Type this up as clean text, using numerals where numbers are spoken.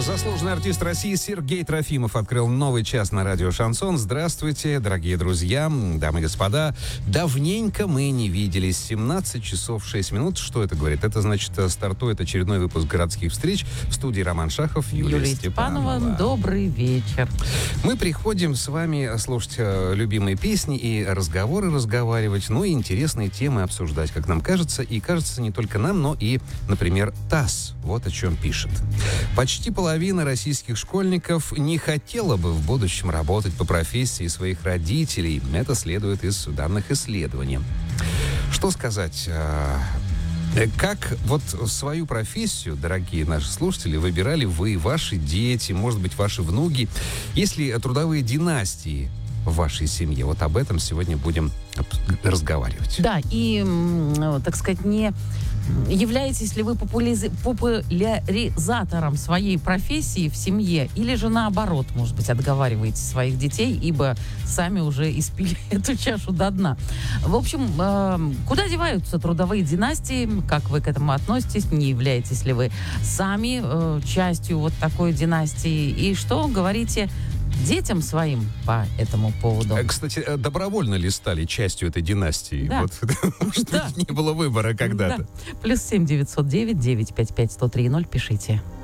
Заслуженный артист России Сергей Трофимов открыл новый час на радио «Шансон». Здравствуйте, дорогие друзья, дамы и господа. Давненько мы не виделись. 17 часов 6 минут. Что это говорит? Это значит, стартует очередной выпуск «Городских встреч». В студии Роман Шахов, Юлия Степанова. Добрый вечер. Мы приходим с вами слушать любимые песни и разговаривать, ну и интересные темы обсуждать, как нам кажется. И кажется не только нам, но и, например, ТАСС. Вот о чем пишет. Почти половина российских школьников не хотела бы в будущем работать по профессии своих родителей. Это следует из данных исследования. Что сказать? Как вот свою профессию, дорогие наши слушатели, выбирали вы, ваши дети, может быть, ваши внуки? Есть ли трудовые династии в вашей семье? Вот об этом сегодня будем разговаривать. Да, и, так сказать, не являетесь ли вы популяризатором своей профессии в семье, или же наоборот, может быть, отговариваете своих детей, ибо сами уже испили эту чашу до дна. В общем, куда деваются трудовые династии? Как вы к этому относитесь? Не являетесь ли вы сами частью вот такой династии? И что говорите детям своим по этому поводу? Кстати, добровольно ли стали частью этой династии? Да. Вот, может быть, не было выбора когда-то. Да. +7 909 955 1030 пишите.